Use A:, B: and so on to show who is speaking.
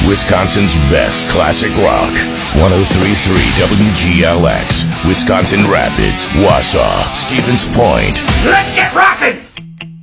A: Wisconsin's best classic rock. 103.3 WGLX, Wisconsin Rapids, Wausau, Stevens Point.
B: Let's get rockin'!